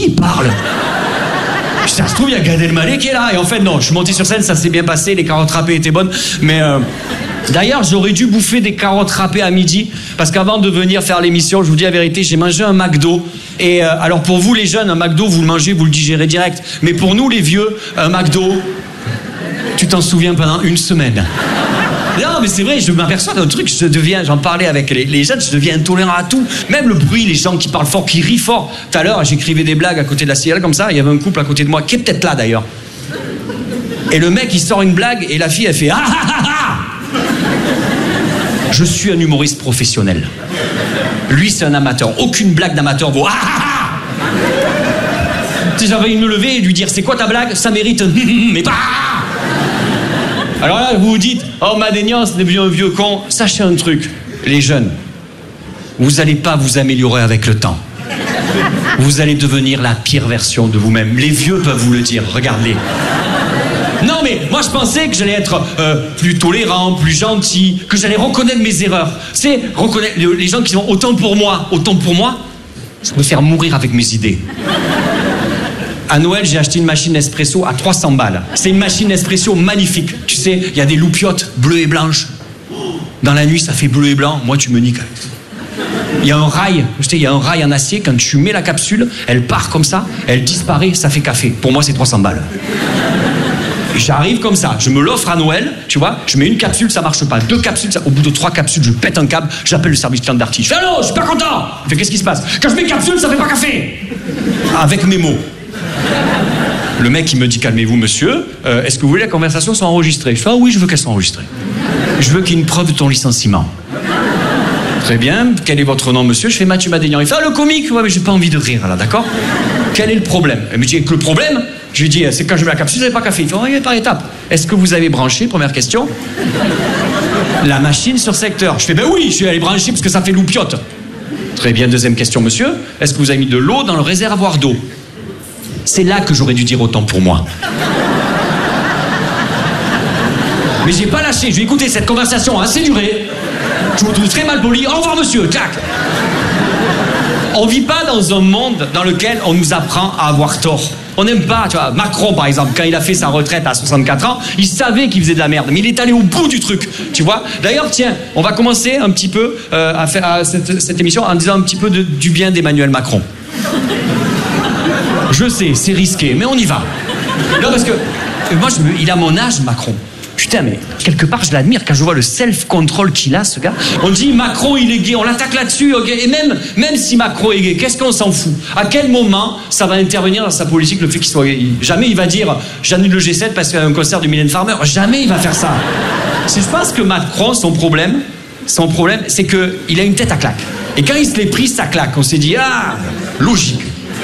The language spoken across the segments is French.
qui il parle? Ça se trouve, il y a Gad Elmaleh qui est là. Et en fait, non, je suis monté sur scène, ça s'est bien passé, les carottes râpées étaient bonnes. Mais d'ailleurs, j'aurais dû bouffer des carottes râpées à midi. Parce qu'avant de venir faire l'émission, je vous dis la vérité, j'ai mangé un McDo. Et alors pour vous les jeunes, un McDo, vous le mangez, vous le digérez direct. Mais pour nous les vieux, un McDo, tu t'en souviens pendant une semaine. Non, mais c'est vrai, je m'aperçois d'un truc, j'en parlais avec les jeunes, je deviens intolérant à tout. Même le bruit, les gens qui parlent fort, qui rient fort. Tout à l'heure, j'écrivais des blagues à côté de la ciel comme ça, il y avait un couple à côté de moi, qui est peut-être là d'ailleurs. Et le mec, il sort une blague, et la fille, elle fait ah ah ah ah. Je suis un humoriste professionnel. Lui, c'est un amateur. Aucune blague d'amateur vaut ah ah ah. J'avais envie de me lever et lui dire, c'est quoi ta blague? Ça mérite mais pas. Alors là, vous vous dites, oh, Madénian, c'est devenu un vieux con. Sachez un truc, les jeunes, vous n'allez pas vous améliorer avec le temps. Vous allez devenir la pire version de vous-même. Les vieux peuvent vous le dire, regardez. Non, mais moi, je pensais que j'allais être plus tolérant, plus gentil, que j'allais reconnaître mes erreurs. C'est reconnaître les gens qui sont autant pour moi, je me faire mourir avec mes idées. À Noël, j'ai acheté une machine Nespresso à 300 balles. C'est une machine Nespresso magnifique. Tu sais, il y a des loupiottes bleues et blanches. Dans la nuit, ça fait bleu et blanc. Moi, tu me niques. Il y a un rail, il y a un rail en acier. Quand tu mets la capsule, elle part comme ça, elle disparaît, ça fait café. Pour moi, c'est 300 balles. Et j'arrive comme ça, je me l'offre à Noël, tu vois, je mets une capsule, ça marche pas. 2 capsules, au bout de 3 capsules, je pète un câble, j'appelle le service client d'Arty. Je fais allô, je suis pas content. Il fait qu'est-ce qui se passe? Quand je mets une capsule, ça fait pas café. Avec mes mots. Le mec, il me dit, calmez-vous, monsieur, est-ce que vous voulez que la conversation soit enregistrée? Je fais, ah oui, je veux qu'elle soit enregistrée. Je veux qu'il y ait une preuve de ton licenciement. Très bien, quel est votre nom, monsieur? Je fais Mathieu Madénian. Il fait, ah, le comique? Ouais, mais j'ai pas envie de rire, là, d'accord? Quel est le problème? Il me dit, que le problème, je lui dis, c'est quand je mets la capsule, ça fait pas café. Il fait, oui, par étape. Est-ce que vous avez branché, première question, la machine sur secteur? Je fais, ben oui, je suis allé brancher parce que ça fait loupiote. Très bien, deuxième question, monsieur. Est-ce que vous avez mis de l'eau dans le réservoir d'eau? C'est là que j'aurais dû dire autant pour moi. Mais j'ai pas lâché, je vais écouter cette conversation a assez duré. Je vous trouve très mal poli. Au revoir, monsieur. Clac. On vit pas dans un monde dans lequel on nous apprend à avoir tort. On n'aime pas, tu vois, Macron par exemple, quand il a fait sa retraite à 64 ans, il savait qu'il faisait de la merde, mais il est allé au bout du truc, tu vois. D'ailleurs, tiens, on va commencer un petit peu à faire cette émission en disant un petit peu du bien d'Emmanuel Macron. Je sais, c'est risqué, mais on y va. Non, parce que moi, il a mon âge, Macron. Putain, mais quelque part, je l'admire quand je vois le self-control qu'il a, ce gars. On dit Macron, il est gay, on l'attaque là-dessus, ok. Et même si Macron est gay, qu'est-ce qu'on s'en fout? À quel moment ça va intervenir dans sa politique le fait qu'il soit gay? Jamais il va dire j'annule le G7 parce qu'il y a un concert du Mylène Farmer. Jamais il va faire ça. Je pense que Macron, son problème, c'est qu'il a une tête à claque. Et quand il se l'est pris, ça claque. On s'est dit ah, logique.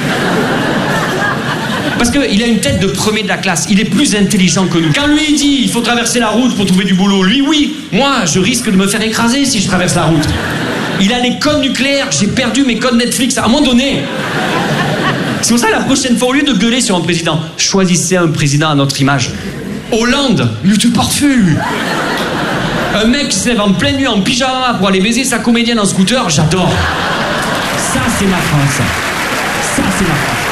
Parce qu'il a une tête de premier de la classe. Il est plus intelligent que nous. Quand lui il dit il faut traverser la route pour trouver du boulot, lui oui. Moi, je risque de me faire écraser si je traverse la route. Il a les codes nucléaires. J'ai perdu mes codes Netflix à un moment donné. C'est pour ça la prochaine fois, au lieu de gueuler sur un président, choisissez un président à notre image. Hollande, il était parfait lui. Un mec qui se lève en pleine nuit en pyjama pour aller baiser sa comédienne en scooter, j'adore. Ça c'est ma France. Ça c'est ma France.